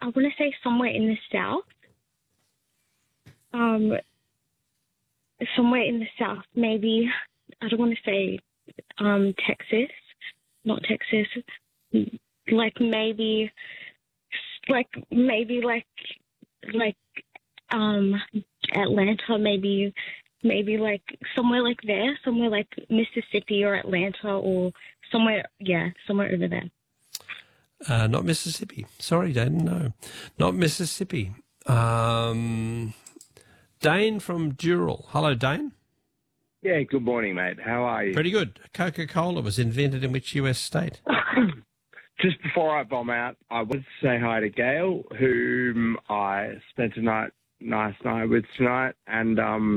want to say somewhere in the south. Somewhere in the south, maybe. I don't want to say Texas, not Texas. Maybe Atlanta, maybe like somewhere like there, somewhere like Mississippi or Atlanta or somewhere over there. Not Mississippi. Sorry, Dane, no. Not Mississippi. Dane from Dural. Hello, Dane. Yeah, good morning, mate. How are you? Pretty good. Coca-Cola was invented in which US state? Just before I bomb out, I wanted to say hi to Gail, whom I spent a nice night with tonight, and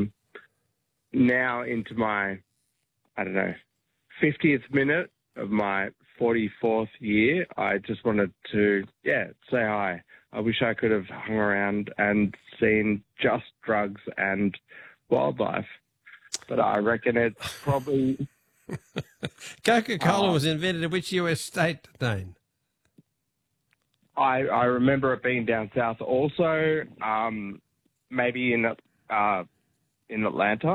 now into my, 50th minute of my 44th year. I just wanted to, say hi. I wish I could have hung around and seen just drugs and wildlife, but I reckon it's probably... Coca-Cola was invented in which US state, Dane? I remember it being down south also, maybe in Atlanta.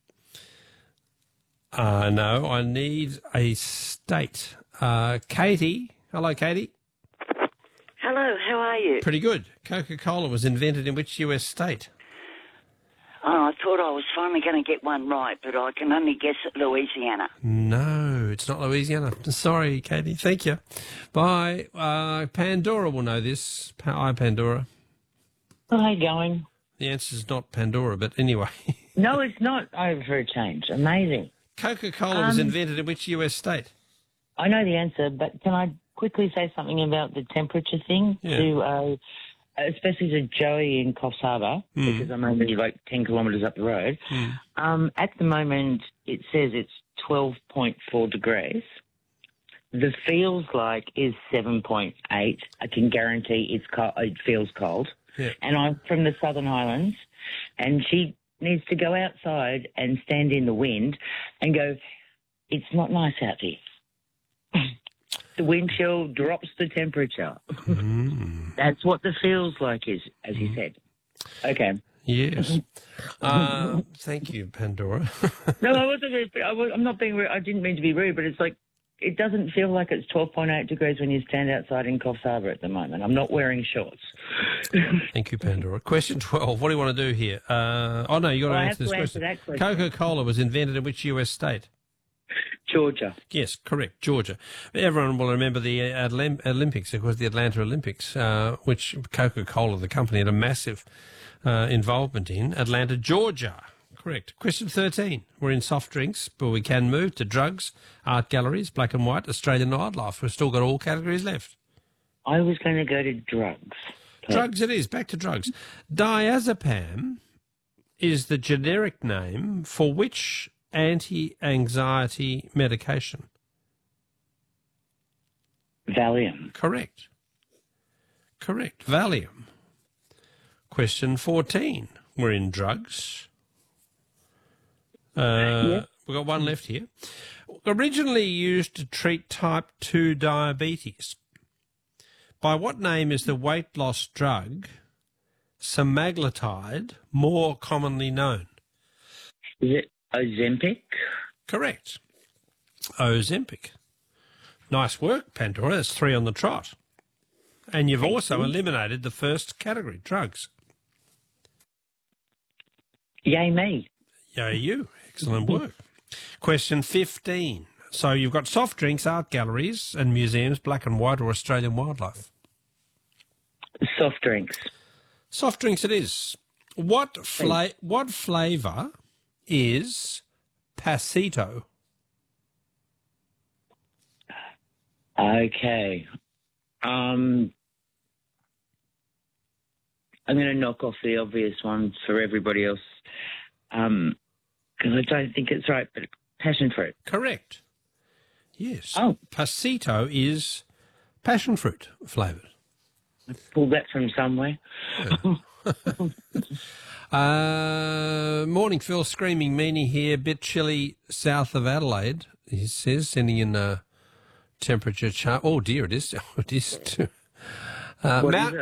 No, I need a state. Katie. Hello, Katie. Hello, how are you? Pretty good. Coca-Cola was invented in which US state? Oh, I thought I was finally going to get one right, but I can only guess at Louisiana. No, it's not Louisiana. Sorry, Katie. Thank you. Bye. Pandora will know this. Hi, Pandora. Oh, how you going? The answer's not Pandora, but anyway. No, it's not. Oh, for a change. Amazing. Coca-Cola was invented in which US state? I know the answer, but can I quickly say something about the temperature thing? Yeah. To, especially to Joey in Coffs Harbour, because I'm only like 10 kilometres up the road. At the moment, it says it's 12.4 degrees. The feels like is 7.8. I can guarantee it's cold. It feels cold. Yeah. And I'm from the Southern Highlands, and she needs to go outside and stand in the wind and go, it's not nice out here. The wind chill drops the temperature. That's what the feels like is, as you said. Okay. Yes. Thank you, Pandora. No, I wasn't. I'm not being rude. I didn't mean to be rude, but it's like it doesn't feel like it's 12.8 degrees when you stand outside in Coffs Harbour at the moment. I'm not wearing shorts. Thank you, Pandora. Question 12. What do you want to do here? You got to answer this question. That question. Coca-Cola was invented in which US state? Georgia. Yes, correct, Georgia. Everyone will remember the Olympics, of course, the Atlanta Olympics, which Coca-Cola, the company, had a massive involvement in. Atlanta, Georgia. Correct. Question 13. We're in soft drinks, but we can move to drugs, art galleries, black and white, Australian wildlife. We've still got all categories left. I was going to go to drugs. Drugs it is. Back to drugs. Diazepam is the generic name for which anti-anxiety medication? Valium. Correct. Valium. Question 14. We're in drugs. We've got one left here. Originally used to treat type 2 diabetes. By what name is the weight loss drug semaglutide more commonly known? Is it Ozempic? Correct. Ozempic. Nice work, Pandora. That's 3 on the trot. And you've also eliminated the first category, drugs. Yay me. Yay you. Excellent work. Question 15. So you've got soft drinks, art galleries and museums, black and white or Australian wildlife. Soft drinks. Soft drinks it is. What flavour is Pasito? Okay. I'm going to knock off the obvious one for everybody else because I don't think it's right, but passion fruit. Correct. Yes. Oh. Pasito is passion fruit flavoured. I pulled that from somewhere. Morning, Phil. Screaming meanie here. Bit chilly south of Adelaide, he says, sending in a temperature chart. Oh, dear, it is. It is too. What is it?